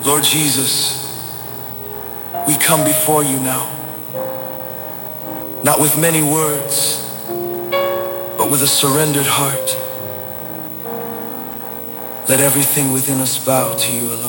Lord Jesus, we come before you now, not with many words, but with a surrendered heart. Let everything within us bow to you alone.